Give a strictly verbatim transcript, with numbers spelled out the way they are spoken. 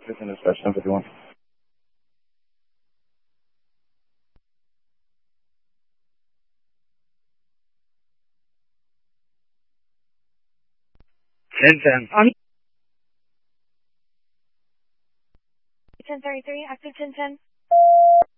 access and dispatch ten fifty-one. ten ten. I'm ten thirty-three, active ten ten.